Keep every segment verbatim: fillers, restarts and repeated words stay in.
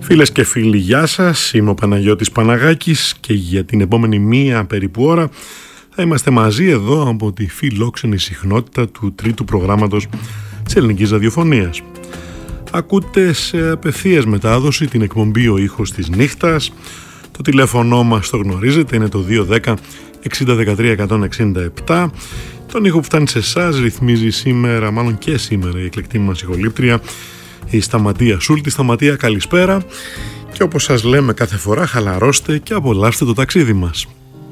Φίλες και φίλοι, γεια σας. Είμαι ο Παναγιώτης Παναγάκης και για την επόμενη μία περίπου ώρα θα είμαστε μαζί εδώ από τη φιλόξενη συχνότητα του τρίτου προγράμματος της ελληνικής ραδιοφωνίας. Ακούτε σε απευθείας μετάδοση την εκπομπή «Ο ήχος της νύχτας». Το τηλέφωνο μας το γνωρίζετε, είναι το δύο ένα μηδέν εξήντα δεκατρία εκατόν εξήντα επτά. Τον ήχο που φτάνει σε εσάς ρυθμίζει σήμερα, μάλλον και σήμερα, η εκλεκτή μας ηχολήπτρια, η Σταματία Σούλτη. Σταματία, καλησπέρα, και όπως σας λέμε κάθε φορά, χαλαρώστε και απολαύστε το ταξίδι μας.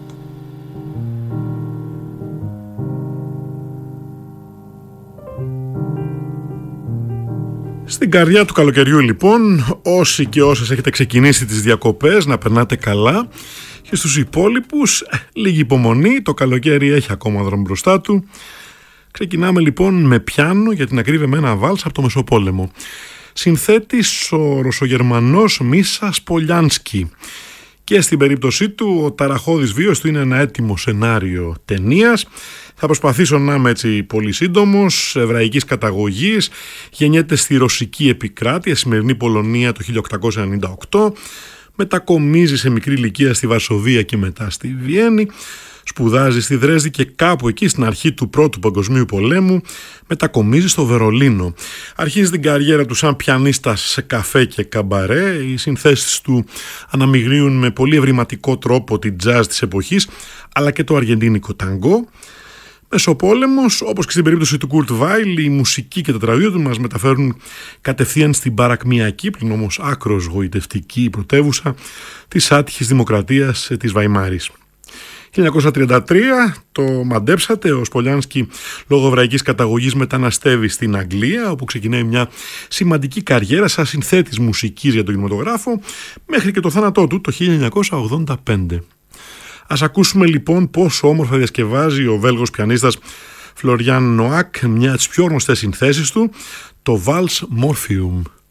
Στην καρδιά του καλοκαιριού λοιπόν, όσοι και όσες έχετε ξεκινήσει τις διακοπές, να περνάτε καλά, και στους υπόλοιπους λίγη υπομονή, το καλοκαίρι έχει ακόμα δρόμο μπροστά του. Ξεκινάμε λοιπόν με πιάνο, για την ακρίβεια με ένα βάλς από το Μεσοπόλεμο. Συνθέτης ο Ρωσογερμανός Μίσα Σπολιάνσκι, και στην περίπτωσή του ο ταραχώδης βίος του είναι ένα έτοιμο σενάριο ταινίας. Θα προσπαθήσω να είμαι έτσι πολύ σύντομος. Εβραϊκής καταγωγής, γεννιέται στη ρωσική επικράτεια, σημερινή Πολωνία, το χίλια οκτακόσια ενενήντα οκτώ. Μετακομίζει σε μικρή ηλικία στη Βαρσοβία και μετά στη Βιέννη. Σπουδάζει στη Δρέσδη και κάπου εκεί στην αρχή του Πρώτου Παγκοσμίου Πολέμου μετακομίζει στο Βερολίνο. Αρχίζει την καριέρα του σαν πιανίστας σε καφέ και καμπαρέ. Οι συνθέσεις του αναμειγνύουν με πολύ ευρηματικό τρόπο την τζάζ της εποχής, αλλά και το αργεντίνικο ταγκό. Μεσοπόλεμος, όπως και στην περίπτωση του Κουρτ Βάιλ, η μουσική και τα τραγούδια του μας μεταφέρουν κατευθείαν στην παρακμιακή, πλην όμως άκρος γοητευτική πρωτεύουσα της άτυχης δημοκρατίας της Βαϊμάρης. χίλια εννιακόσια τριάντα τρία, το μαντέψατε, ο Σπολιάνσκι λόγω εβραϊκής καταγωγής μεταναστεύει στην Αγγλία, όπου ξεκινάει μια σημαντική καριέρα σαν συνθέτης μουσικής για τον κινηματογράφο, μέχρι και το θάνατό του το χίλια εννιακόσια ογδόντα πέντε. Ας ακούσουμε λοιπόν πόσο όμορφα διασκευάζει ο Βέλγος πιανίστας Φλωριάν Νοάκ μια από τις πιο γνωστές συνθέσεις του, το Vals Morpheum.